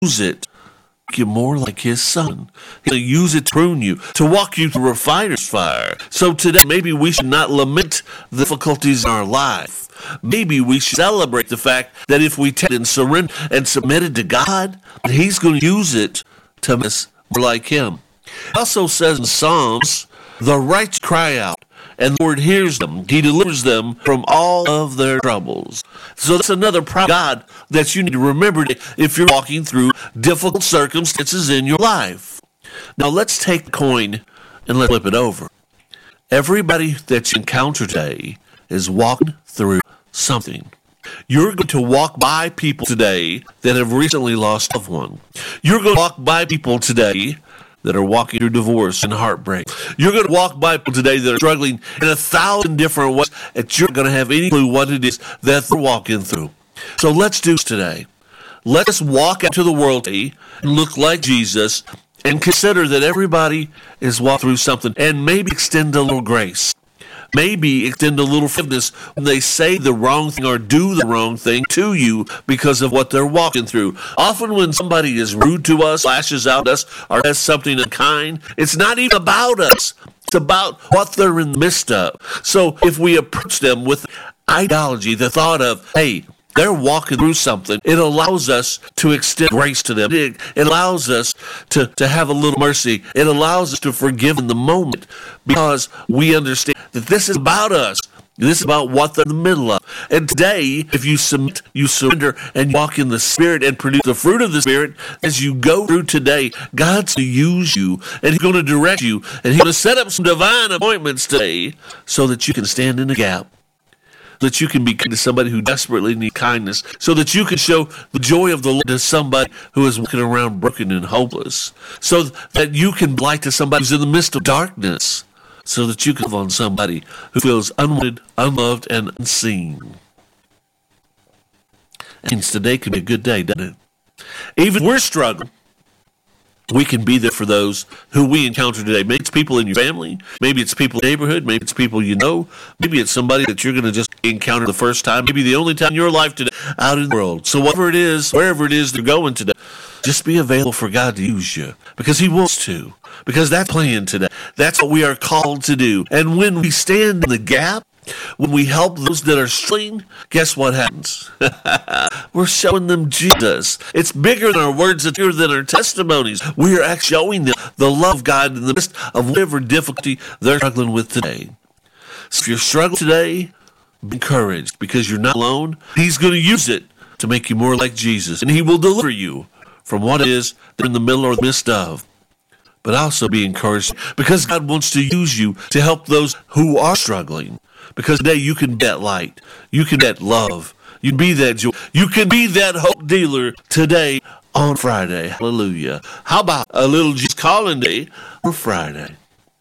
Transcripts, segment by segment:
use it to make you more like his son. He'll use it to prune you, to walk you through refiner's fire. So today, maybe we should not lament the difficulties in our life. Maybe we should celebrate the fact that if we take and surrender and submit it to God, he's going to use it to make us more like him. It also says in Psalms, the righteous cry out, and the Lord hears them. He delivers them from all of their troubles. So that's another promise of God that you need to remember if you're walking through difficult circumstances in your life. Now let's take the coin and let's flip it over. Everybody that you encounter today is walking through something. You're going to walk by people today that have recently lost a loved one. You're going to walk by people today that are walking through divorce and heartbreak. You're going to walk by people today that are struggling in 1,000 different ways that you're not going to have any clue what it is that they're walking through. So let's do this today. Let's walk out to the world today and look like Jesus and consider that everybody is walking through something, and maybe extend a little grace. Maybe extend a little forgiveness when they say the wrong thing or do the wrong thing to you because of what they're walking through. Often when somebody is rude to us, lashes out at us, or says something unkind, it's not even about us. It's about what they're in the midst of. So if we approach them with ideology, the thought of, hey, they're walking through something, it allows us to extend grace to them. It allows us to have a little mercy. It allows us to forgive in the moment because we understand that this is about us. This is about what they're in the middle of. And today, if you submit, you surrender, and walk in the Spirit and produce the fruit of the Spirit as you go through today, God's going to use you, and he's going to direct you, and he's going to set up some divine appointments today so that you can stand in the gap, that you can be kind to somebody who desperately needs kindness, so that you can show the joy of the Lord to somebody who is walking around broken and hopeless, so that you can be light to somebody who's in the midst of darkness, so that you can love on somebody who feels unwanted, unloved, and unseen. And today could be a good day, doesn't it? Even if we're struggling, we can be there for those who we encounter today. Maybe it's people in your family. Maybe it's people in the neighborhood. Maybe it's people you know. Maybe it's somebody that you're going to just encounter the first time. Maybe the only time in your life today out in the world. So whatever it is, wherever it is they're going today, just be available for God to use you because he wants to. Because that's plan today. That's what we are called to do. And when we stand in the gap, when we help those that are struggling, guess what happens? We're showing them Jesus. It's bigger than our words, it's bigger than our testimonies. We are actually showing them the love of God in the midst of whatever difficulty they're struggling with today. So if you're struggling today, be encouraged because you're not alone. He's going to use it to make you more like Jesus. And he will deliver you from what it is they're in the middle or the midst of. But also be encouraged because God wants to use you to help those who are struggling. Because today you can be that light. You can be that love. You can be that joy. You can be that hope dealer today on Friday. Hallelujah. How about a little Jesus calling day on Friday?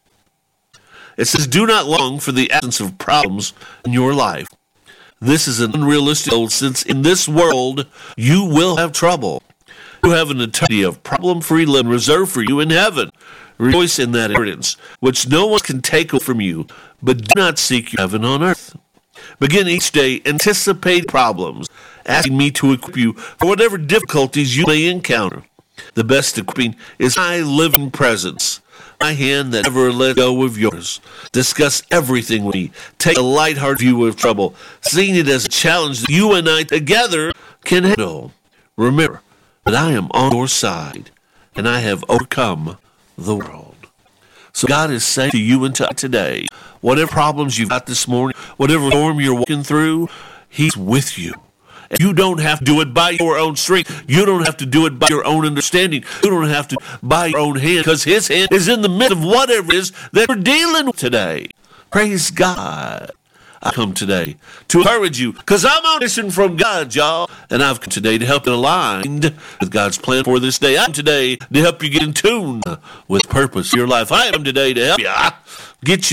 It says, do not long for the absence of problems in your life. This is an unrealistic goal since in this world you will have trouble. You have an eternity of problem-free living reserved for you in heaven. Rejoice in that inheritance, which no one can take away from you, but do not seek your heaven on earth. Begin each day, anticipate problems, asking me to equip you for whatever difficulties you may encounter. The best equipping is my living presence, my hand that never let go of yours. Discuss everything with me. Take a lighthearted view of trouble, seeing it as a challenge that you and I together can handle. Remember that I am on your side, and I have overcome the world. So God is saying to you and to today, whatever problems you've got this morning, whatever storm you're walking through, he's with you. And you don't have to do it by your own strength. You don't have to do it by your own understanding. You don't have to by your own hand, because his hand is in the midst of whatever it is that we're dealing with today. Praise God. I come today to encourage you because I'm on mission from God, y'all. And I've come today to help you aligned with God's plan for this day. I'm today to help you get in tune with purpose in your life. I am today to help you get you